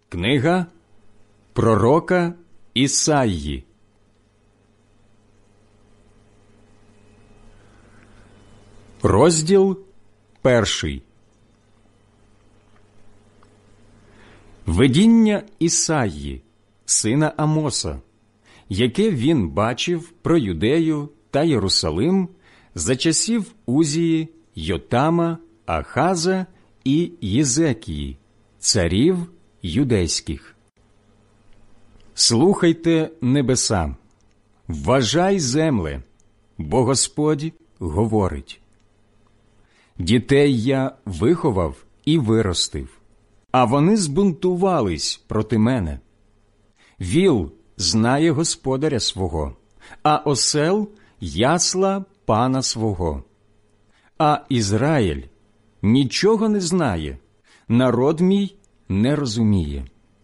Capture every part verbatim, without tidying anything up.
Книга пророка Ісаї. Розділ перший. Видіння Ісаї, сина Амоса, яке він бачив про Юдею та Єрусалим за часів Узії, Йотама, Ахаза і Єзекії, царів юдейських. Слухайте, небеса, вважай, земле, бо Господь говорить. Дітей я виховав і виростив, а вони збунтувались проти мене. Віл знає господаря свого, а осел – ясла пана свого. А Ізраїль нічого не знає, народ мій не розуміє.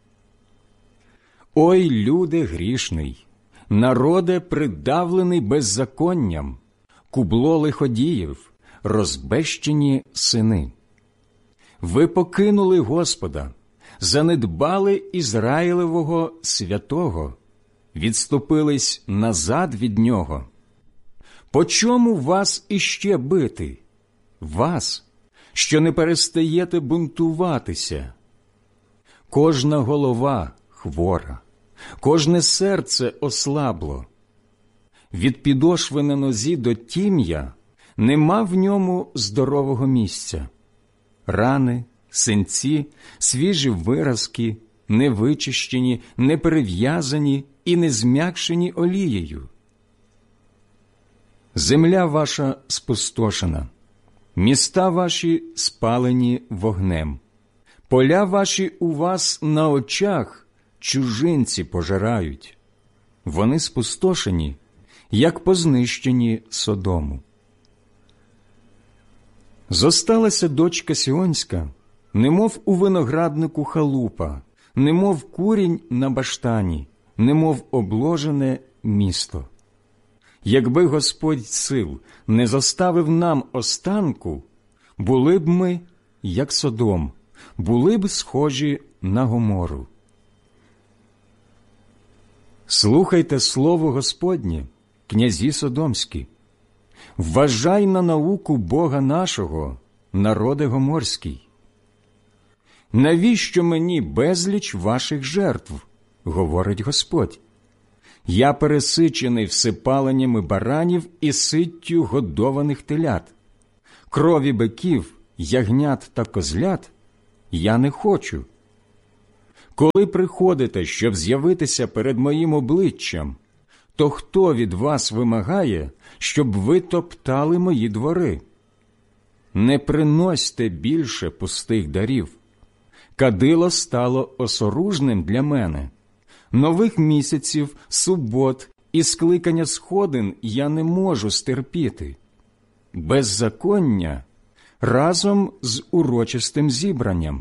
Ой, люде грішний, народе придавлений беззаконням, кубло лиходіїв, розбещені сини. Ви покинули Господа, занедбали Ізраїлевого святого, відступились назад від Нього. По чому вас іще бити? Вас, що не перестаєте бунтуватися? Кожна голова хвора, кожне серце ослабло. Від підошви на нозі до тім'я нема в ньому здорового місця. Рани, синці, свіжі виразки, не вичищені, не перев'язані і не зм'якшені олією. Земля ваша спустошена, міста ваші спалені вогнем, поля ваші у вас на очах чужинці пожирають. Вони спустошені, як познищені Содому. Зосталася дочка Сіонська, немов у винограднику халупа, немов курінь на баштані, немов обложене місто. Якби Господь сил не зоставив нам останку, були б ми, як Содом, були б схожі на Гомору. Слухайте слово Господнє, князі содомські. Вважай на науку Бога нашого, народе гоморський. Навіщо мені безліч ваших жертв, говорить Господь? Я пересичений всипаленнями баранів і ситтю годованих телят. Крові биків, ягнят та козлят я не хочу. Коли приходите, щоб з'явитися перед моїм обличчям, то хто від вас вимагає, щоб ви топтали мої двори? Не приносьте більше пустих дарів. Кадило стало осоружним для мене. Нових місяців, субот і скликання сходин я не можу стерпіти. Беззаконня разом з урочистим зібранням.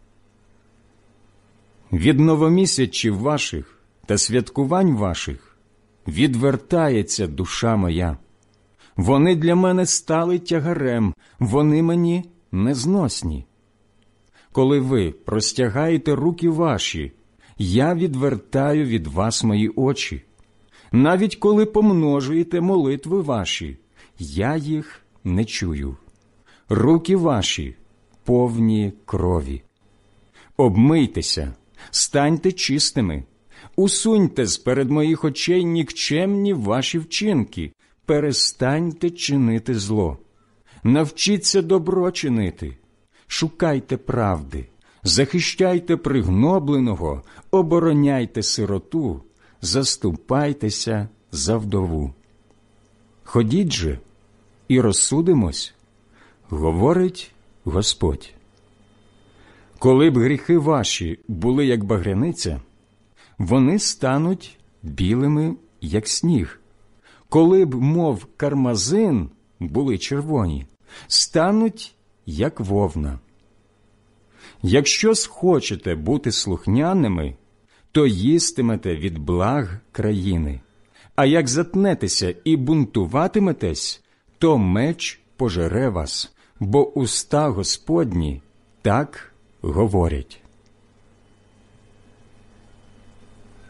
Від новомісячів ваших та святкувань ваших відвертається душа моя. Вони для мене стали тягарем, вони мені незносні. Коли ви простягаєте руки ваші, я відвертаю від вас мої очі. Навіть коли помножуєте молитви ваші, я їх не чую. Руки ваші повні крові. Обмийтеся, станьте чистими, усуньте з-перед моїх очей нікчемні ваші вчинки, перестаньте чинити зло. Навчіться добро чинити, шукайте правди, захищайте пригнобленого, обороняйте сироту, заступайтеся за вдову. Ходіть же і розсудимось, говорить Господь. Коли б гріхи ваші були, як багряниця, вони стануть білими, як сніг. Коли б, мов кармазин, були червоні, стануть, як вовна. Якщо схочете бути слухняними, то їстимете від благ країни. А як затнетеся і бунтуватиметесь, то меч пожере вас, бо уста Господні так говорять.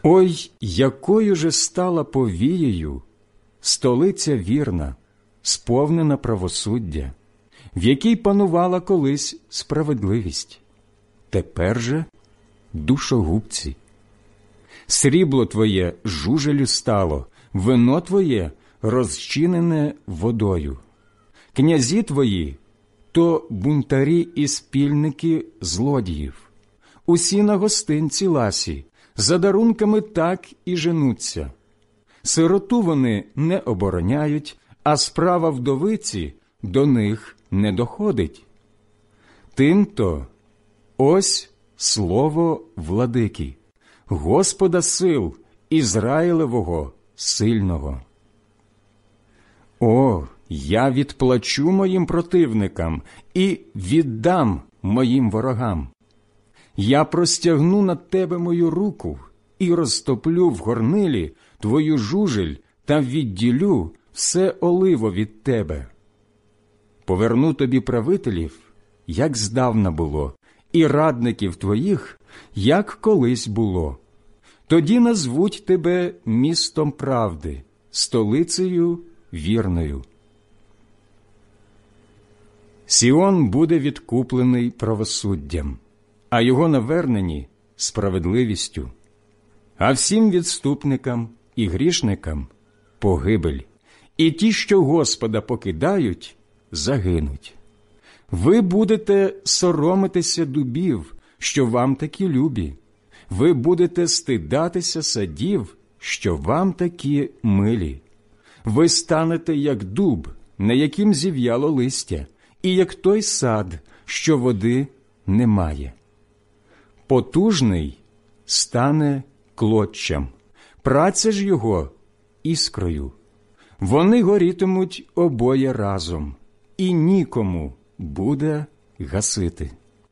Ой, якою же стала повією столиця вірна, сповнена правосуддя, в якій панувала колись справедливість. Тепер же душогубці. Срібло твоє жужелю стало, вино твоє розчинене водою. Князі твої – то бунтарі і спільники злодіїв. Усі на гостинці ласі, за дарунками так і женуться. Сироту вони не обороняють, а справа вдовиці до них не доходить. Тим-то ось слово владики, Господа сил, Ізраїлевого сильного. О, я відплачу моїм противникам і віддам моїм ворогам. Я простягну над тебе мою руку і розтоплю в горнилі твою жужель та відділю все оливо від тебе. Поверну тобі правителів, як здавна було, і радників твоїх, як колись було. Тоді назвуть тебе містом правди, столицею вірною. Сіон буде відкуплений правосуддям, а його навернені – справедливістю. А всім відступникам і грішникам – погибель, і ті, що Господа покидають, загинуть. Ви будете соромитися дубів, що вам такі любі. Ви будете стидатися садів, що вам такі милі. Ви станете, як дуб, на яким зів'яло листя, і як той сад, що води немає. Потужний стане клоччям, праця ж його іскрою. Вони горітимуть обоє разом, і нікому буде гасити.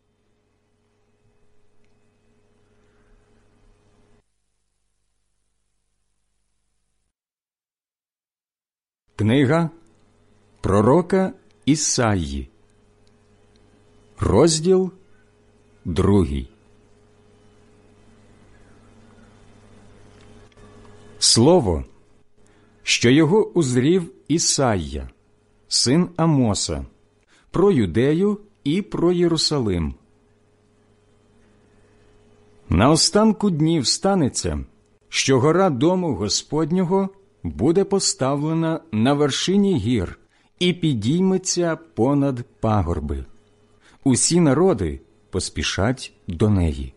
Книга пророка Ісаї, розділ другий. Слово, що його узрів Ісайя, син Амоса, про Юдею і про Єрусалим. На останку днів станеться, що гора дому Господнього буде поставлена на вершині гір і підійметься понад пагорби. Усі народи поспішать до неї.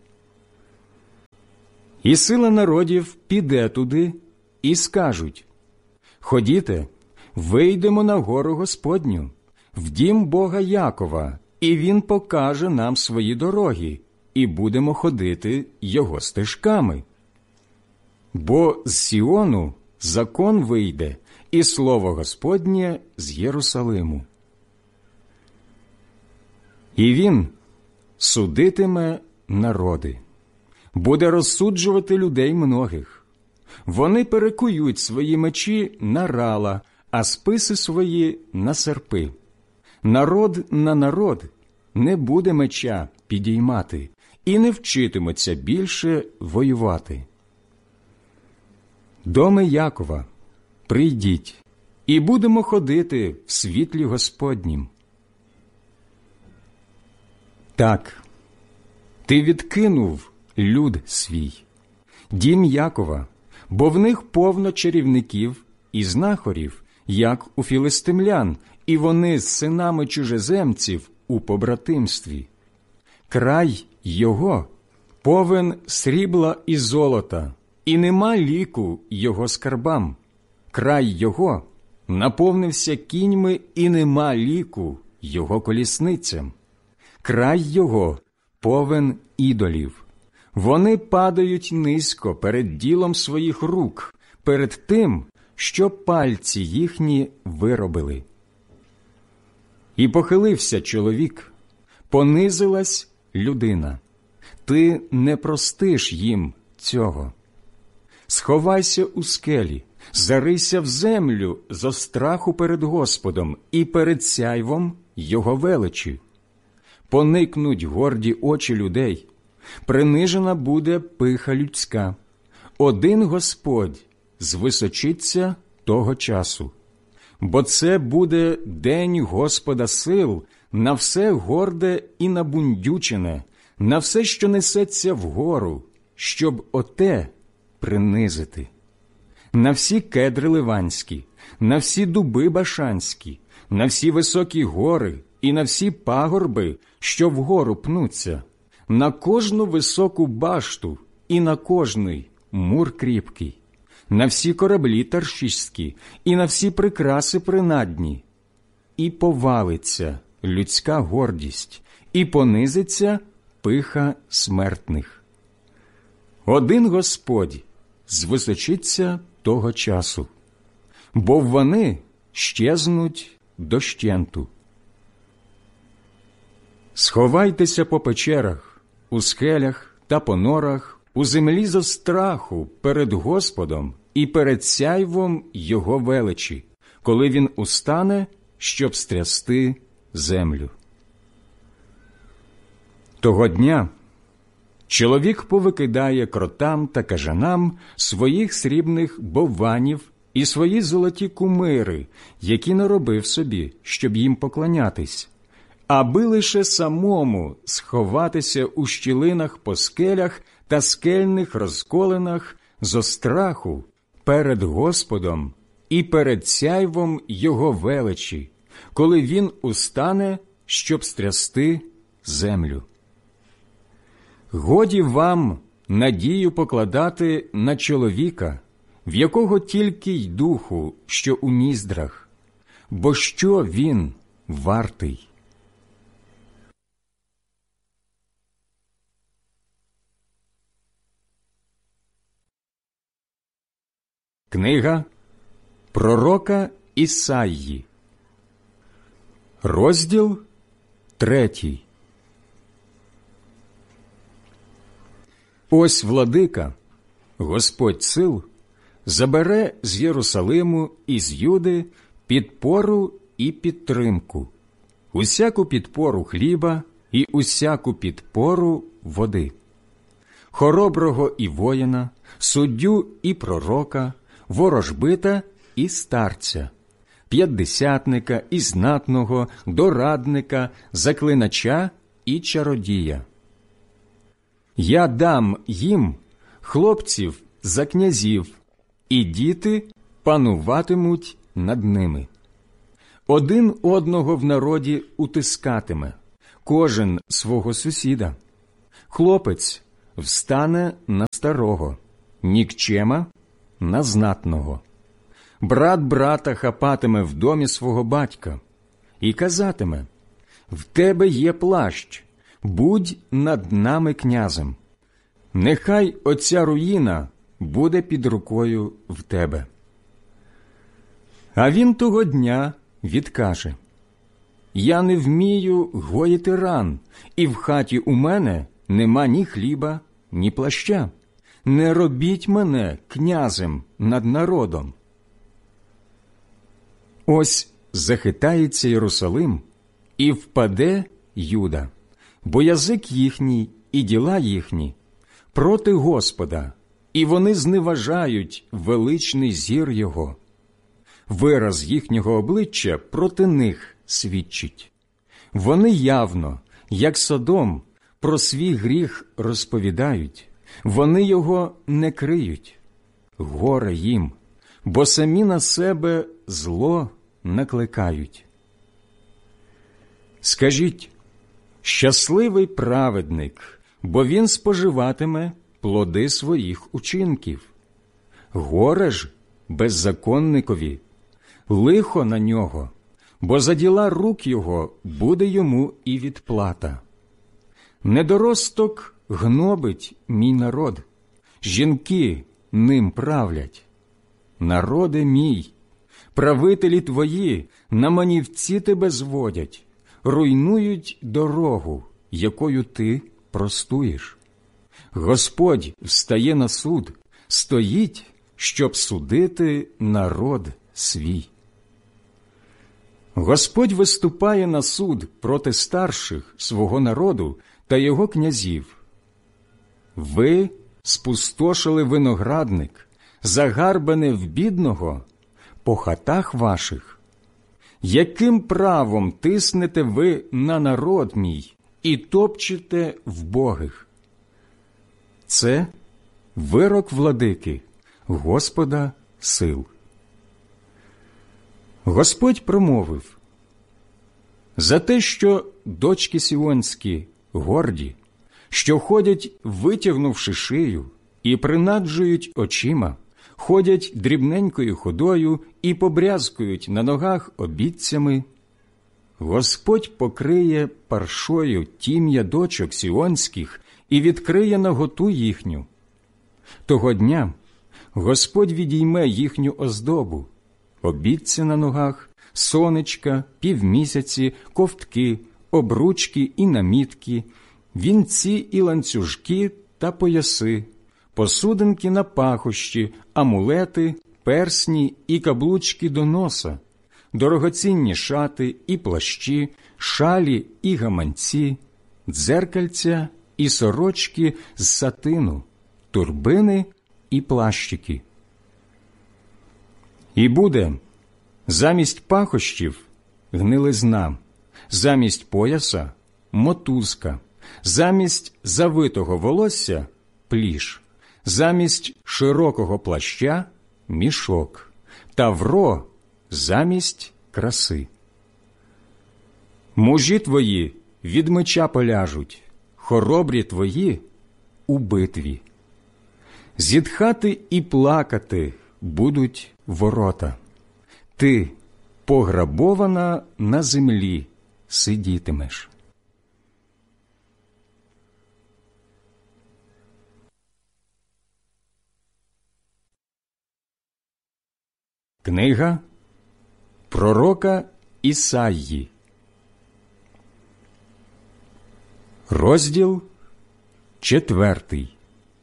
І сила народів піде туди і скажуть: «Ходіте, вийдемо на гору Господню, в дім Бога Якова, і Він покаже нам свої дороги, і будемо ходити його стежками. Бо з Сіону закон вийде, і слово Господнє з Єрусалиму. І він судитиме народи, буде розсуджувати людей многих. Вони перекують свої мечі на рала, а списи свої на серпи. Народ на народ не буде меча підіймати і не вчитиметься більше воювати. Доми Якова, прийдіть, і будемо ходити в світлі Господнім. Так, ти відкинув люд свій, дім Якова, бо в них повно чарівників і знахарів, як у філистимлян, і вони з синами чужеземців у побратимстві. Край його повен срібла і золота, і нема ліку його скарбам. Край його наповнився кіньми, і нема ліку його колісницям. Край його повен ідолів. Вони падають низько перед ділом своїх рук, перед тим, що пальці їхні виробили. І похилився чоловік, понизилась людина. Ти не простиш їм цього. Сховайся у скелі, зарийся в землю зо страху перед Господом і перед сяйвом його величі. Поникнуть горді очі людей, принижена буде пиха людська. один Господь звисочиться того часу. Бо це буде день Господа сил на все горде і набундючене, на все, що несеться вгору, щоб оте принизити. На всі кедри ливанські, на всі дуби башанські, на всі високі гори і на всі пагорби, що вгору пнуться, на кожну високу башту і на кожний мур кріпкий, на всі кораблі таршиські і на всі прикраси принадні. І повалиться людська гордість, і понизиться пиха смертних. Один Господь звисочиться того часу, бо вони щезнуть дощенту. Сховайтеся по печерах, у скелях та по норах, у землі зо страху перед Господом і перед сяйвом Його величі, коли Він устане, щоб стрясти землю. Того дня чоловік повикидає кротам та кажанам своїх срібних бовванів і свої золоті кумири, які наробив собі, щоб їм поклонятись, аби лише самому сховатися у щілинах по скелях та скельних розколинах зо страху перед Господом і перед сяйвом Його величі, коли Він устане, щоб стрясти землю. Годі вам надію покладати на чоловіка, в якого тільки й духу, що у ніздрах, бо що він вартий? Книга пророка Ісаї, розділ третій. Ось владика, Господь сил, забере з Єрусалиму і з Юди підпору і підтримку, усяку підпору хліба і усяку підпору води, хороброго і воїна, суддю і пророка, ворожбита і старця, п'ятдесятника і знатного, дорадника, заклинача і чародія. Я дам їм хлопців за князів, і діти пануватимуть над ними. Один одного в народі утискатиме, кожен свого сусіда. Хлопець встане на старого, нікчема на знатного. Брат брата хапатиме в домі свого батька і казатиме: «В тебе є плащ, будь над нами князем. Нехай оця руїна буде під рукою в тебе». А він того дня відкаже: «Я не вмію гоїти ран, і в хаті у мене нема ні хліба, ні плаща. Не робіть мене князем над народом». Ось захитається Єрусалим, і впаде Юда, бо язик їхній і діла їхні проти Господа, і вони зневажають величний зір Його. Вираз їхнього обличчя проти них свідчить. Вони явно, як Содом, про свій гріх розповідають, вони його не криють. Горе їм, бо самі на себе зло накликають. Скажіть: щасливий праведник, бо він споживатиме плоди своїх учинків. Горе ж беззаконникові, лихо на нього, бо за діла рук його буде йому і відплата. Недоросток гнобить мій народ, жінки ним правлять. Народе мій, правителі твої на манівці тебе зводять, руйнують дорогу, якою ти простуєш. Господь встає на суд, стоїть, щоб судити народ свій. Господь виступає на суд проти старших свого народу та його князів. Ви спустошили виноградник, загарбане в бідного по хатах ваших? Яким правом тиснете ви на народ мій і топчете вбогих? Це вирок владики, Господа сил. Господь промовив: за те, що дочки сіонські горді, що ходять, витягнувши шию, і принаджують очима, ходять дрібненькою ходою і побрязкують на ногах обітцями, Господь покриє паршою тім'я дочок сіонських і відкриє наготу їхню. Того дня Господь відійме їхню оздобу, обітці на ногах, сонечка, півмісяці, ковтки, обручки і намітки, вінці і ланцюжки та пояси, посудинки на пахощі, амулети, персні і каблучки до носа, дорогоцінні шати і плащі, шалі і гаманці, дзеркальця і сорочки з сатину, турбини і плащики. І буде замість пахощів гнилизна, замість пояса мотузка, замість завитого волосся пліш, замість широкого плаща мішок, тавро замість краси. Мужі твої від меча поляжуть, хоробрі твої у битві. Зітхати і плакати будуть ворота. Ти, пограбована на землі, сидітимеш. Книга пророка Ісаї, розділ четвертий.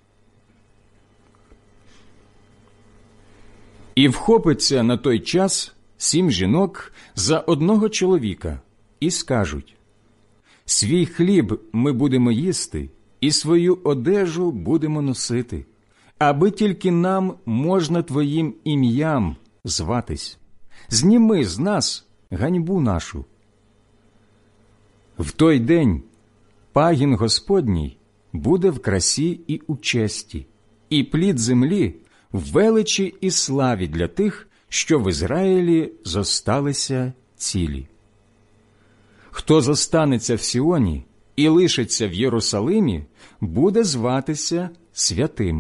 І вхопиться на той час сім жінок за одного чоловіка і скажуть: свій хліб ми будемо їсти, і свою одежу будемо носити, аби тільки нам можна твоїм ім'ям зватись. Зніми з нас ганьбу нашу. В той день пагін Господній буде в красі і у честі, і плід землі в величі і славі для тих, що в Ізраїлі зосталися цілі. Хто зостанеться в Сіоні і лишиться в Єрусалимі, буде зватися святим.